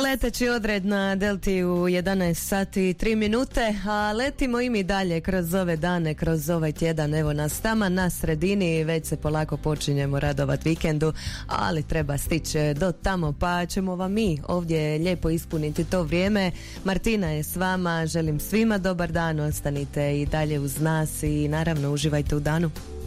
Leteći odred na Delti u 11 sati i 3 minute, a letimo i mi dalje kroz ove dane, kroz ovaj tjedan. Evo nas tamo na sredini, već se polako počinjemo radovat vikendu, ali treba stići do tamo, pa ćemo vam mi ovdje lijepo ispuniti to vrijeme. Martina je s vama, želim svima dobar dan, ostanite i dalje uz nas i naravno uživajte u danu.